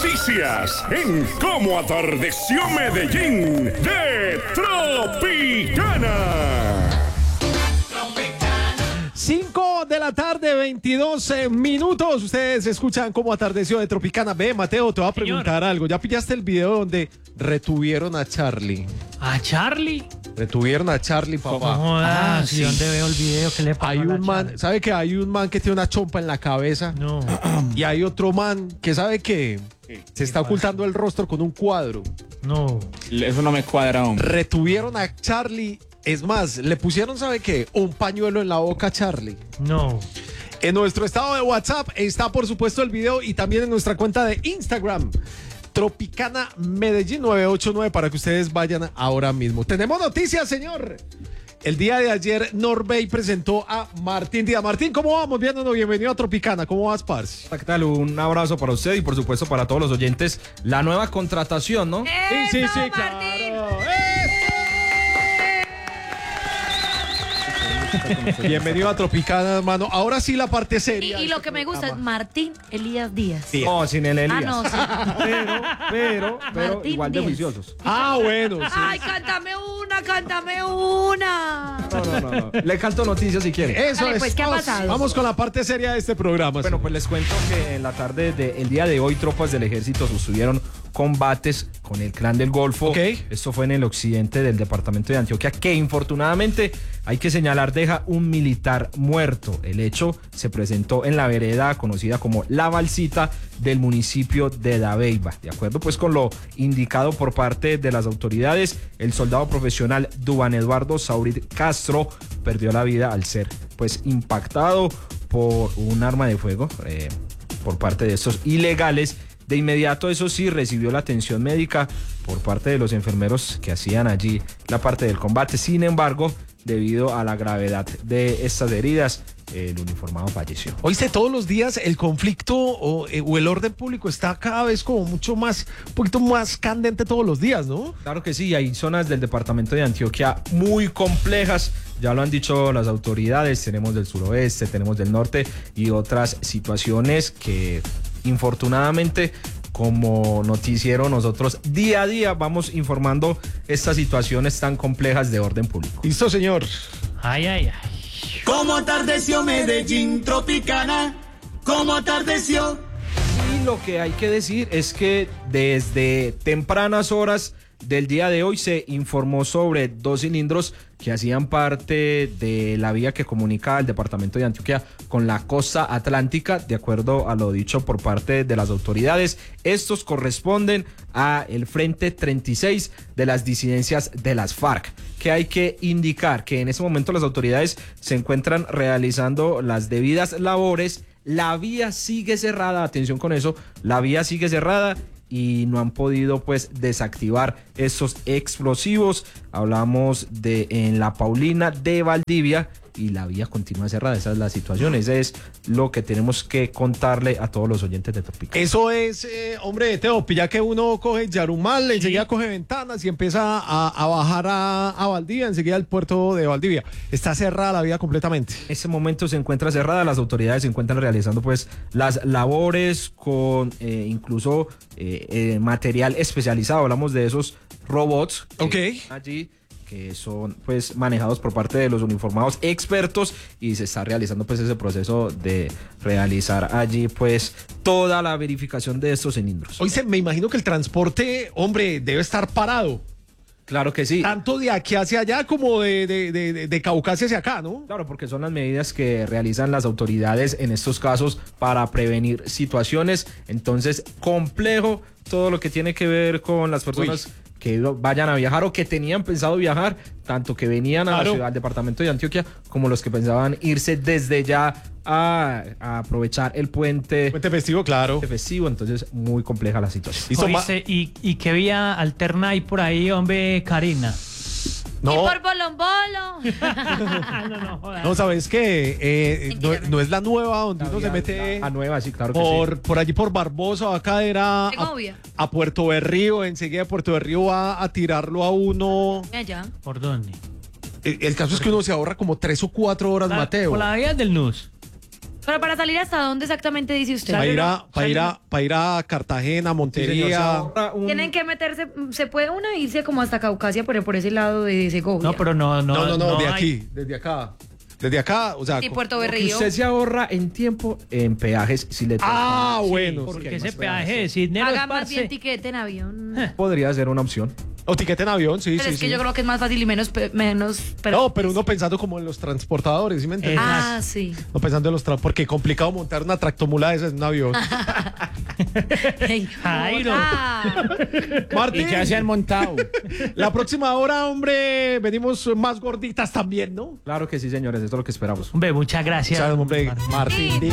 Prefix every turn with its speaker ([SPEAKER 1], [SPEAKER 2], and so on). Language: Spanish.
[SPEAKER 1] noticias en Cómo Atardeció Medellín de Tropicana.
[SPEAKER 2] 5 de la tarde, 22 minutos. Ustedes escuchan Cómo Atardeció de Tropicana. Ve, Mateo, te voy a preguntar algo. ¿Ya pillaste el video donde retuvieron a Charlie?
[SPEAKER 3] ¿A Charlie?
[SPEAKER 2] Retuvieron a Charlie, papá.
[SPEAKER 3] ¿Cómo jodas?
[SPEAKER 2] sí.
[SPEAKER 3] ¿Dónde veo el video? ¿Qué le pasó
[SPEAKER 2] Hay
[SPEAKER 3] a la
[SPEAKER 2] un man,
[SPEAKER 3] Charlie?
[SPEAKER 2] ¿sabe que hay un man que tiene una chompa en la cabeza?
[SPEAKER 3] No.
[SPEAKER 2] Y hay otro man que sabe que se está ocultando el rostro con un cuadro.
[SPEAKER 3] No.
[SPEAKER 4] Eso no me cuadra, hombre.
[SPEAKER 2] Retuvieron a Charlie. Es más, le pusieron, ¿sabe qué? Un pañuelo en la boca a Charlie.
[SPEAKER 3] No.
[SPEAKER 2] En nuestro estado de WhatsApp está, por supuesto, el video y también en nuestra cuenta de Instagram. Tropicana Medellín 989 para que ustedes vayan ahora mismo. Tenemos noticias, señor. El día de ayer Norbey presentó a Martín Díaz. Martín, ¿cómo vamos? Bienvenido a Tropicana. ¿Cómo vas, parce?
[SPEAKER 5] ¿Qué tal? Un abrazo para usted y por supuesto para todos los oyentes. La nueva contratación, ¿no?
[SPEAKER 2] Sí, claro. Bienvenido a Tropicana, hermano. Ahora sí la parte seria.
[SPEAKER 6] Y lo que me gusta es Martín Elías Díaz.
[SPEAKER 5] Sí. No, sin el Elías.
[SPEAKER 6] No, sí.
[SPEAKER 5] Pero
[SPEAKER 6] Martín
[SPEAKER 5] igual de
[SPEAKER 6] Díaz.
[SPEAKER 5] juiciosos.
[SPEAKER 2] Bueno, sí.
[SPEAKER 6] Ay, cántame una.
[SPEAKER 5] No. Le canto noticias si quiere.
[SPEAKER 2] Eso
[SPEAKER 6] Dale,
[SPEAKER 2] es.
[SPEAKER 6] pues, ¿qué ha pasado?
[SPEAKER 2] Vamos con la parte seria de este programa.
[SPEAKER 5] Bueno, pues les cuento que en la tarde del día de hoy tropas del ejército sostuvieron combates con el Clan del Golfo.
[SPEAKER 2] Ok.
[SPEAKER 5] Esto fue en el occidente del departamento de Antioquia, que infortunadamente, hay que señalar, deja un militar muerto. El hecho se presentó en la vereda conocida como La Balsita del municipio de Dabeiba. De acuerdo pues con lo indicado por parte de las autoridades, el soldado profesional Duván Eduardo Saurit Castro perdió la vida al ser pues impactado por un arma de fuego por parte de estos ilegales. De inmediato, eso sí, recibió la atención médica por parte de los enfermeros que hacían allí la parte del combate. Sin embargo, debido a la gravedad de estas heridas, el uniformado falleció.
[SPEAKER 2] Oíste, todos los días el conflicto o el orden público está cada vez como mucho más, un poquito más candente todos los días, ¿no?
[SPEAKER 5] Claro que sí, hay zonas del departamento de Antioquia muy complejas, ya lo han dicho las autoridades, tenemos del suroeste, tenemos del norte y otras situaciones que infortunadamente como noticiero nosotros día a día vamos informando estas situaciones tan complejas de orden público.
[SPEAKER 2] Listo, señor.
[SPEAKER 3] Ay.
[SPEAKER 7] ¿Cómo atardeció Medellín Tropicana? ¿Cómo atardeció?
[SPEAKER 5] Y lo que hay que decir es que desde tempranas horas del día de hoy se informó sobre 2 cilindros que hacían parte de la vía que comunica al departamento de Antioquia con la costa atlántica, de acuerdo a lo dicho por parte de las autoridades. Estos corresponden a el Frente 36 de las disidencias de las FARC, que hay que indicar que en ese momento las autoridades se encuentran realizando las debidas labores. La vía sigue cerrada, atención con eso, la vía sigue cerrada y no han podido pues desactivar estos explosivos. Hablamos de en la Paulina de Valdivia y la vía continúa cerrada. Esa es la situación, ese es lo que tenemos que contarle a todos los oyentes de Tropicana.
[SPEAKER 2] Eso es, hombre, Teo, ya que uno coge Yarumal, enseguida coge Ventanas y empieza a bajar a Valdivia, enseguida el puerto de Valdivia. Está cerrada la vía completamente.
[SPEAKER 5] Ese momento se encuentra cerrada, las autoridades se encuentran realizando pues las labores con incluso material especializado. Hablamos de esos robots allí que son pues manejados por parte de los uniformados expertos y se está realizando pues ese proceso de realizar allí pues toda la verificación de estos cilindros.
[SPEAKER 2] Hoy me imagino que el transporte, hombre, debe estar parado.
[SPEAKER 5] Claro que sí.
[SPEAKER 2] Tanto de aquí hacia allá como de Caucasia hacia acá, ¿no?
[SPEAKER 5] Claro, porque son las medidas que realizan las autoridades en estos casos para prevenir situaciones. Entonces, complejo todo lo que tiene que ver con las personas que vayan a viajar o que tenían pensado viajar, tanto que venían a la ciudad, al departamento de Antioquia, como los que pensaban irse desde ya a aprovechar el puente
[SPEAKER 2] festivo, claro.
[SPEAKER 5] Festivo, entonces muy compleja la situación.
[SPEAKER 3] Oíste, ¿y qué vía alterna hay por ahí, hombre, Karina?
[SPEAKER 6] No. Y por Bolombolo.
[SPEAKER 2] No, ¿sabes qué? No es la nueva donde uno se mete.
[SPEAKER 5] La nueva, sí, claro que sí.
[SPEAKER 2] Por allí por Barbosa, acá era a Puerto Berrío. Enseguida de Puerto Berrío va a tirarlo a uno.
[SPEAKER 6] Allá.
[SPEAKER 3] ¿Por dónde?
[SPEAKER 2] El caso es que uno se ahorra como 3 o 4 horas, Mateo.
[SPEAKER 3] Por la vía del NUS.
[SPEAKER 6] Pero para salir hasta dónde exactamente dice usted.
[SPEAKER 2] Para ir a Cartagena, Montería.
[SPEAKER 6] Tienen que meterse, se puede uno irse como hasta Caucasia, pero por ese lado de Segovia.
[SPEAKER 3] No, pero no,
[SPEAKER 2] de
[SPEAKER 3] hay-
[SPEAKER 2] aquí, desde acá. Desde acá, o sea.
[SPEAKER 6] Y Puerto
[SPEAKER 5] Que
[SPEAKER 6] Berrío.
[SPEAKER 5] usted se ahorra en tiempo en peajes si le toca.
[SPEAKER 2] Ah, bueno.
[SPEAKER 3] Porque ese peaje de Cisneros,
[SPEAKER 6] Haga más
[SPEAKER 3] parce,
[SPEAKER 6] bien tiquete en avión.
[SPEAKER 5] Podría ser una opción.
[SPEAKER 2] O tiquete en avión, sí,
[SPEAKER 6] Pero
[SPEAKER 2] sí.
[SPEAKER 6] es que
[SPEAKER 2] sí.
[SPEAKER 6] yo creo que es más fácil y menos.
[SPEAKER 2] No, pero uno pensando como en los transportadores, ¿sí me entiendes?
[SPEAKER 6] Ah, sí.
[SPEAKER 2] No pensando en los porque complicado montar una tractomula de esas en un avión.
[SPEAKER 6] Ey,
[SPEAKER 3] Jairo.
[SPEAKER 6] ah.
[SPEAKER 4] ¿Y
[SPEAKER 2] Martín,
[SPEAKER 4] qué se han montado?
[SPEAKER 2] la próxima hora, hombre, venimos más gorditas también, ¿no?
[SPEAKER 5] Claro que sí, señores, esto es lo que esperamos.
[SPEAKER 3] Hombre, muchas gracias.
[SPEAKER 2] Chao, hombre, Martín.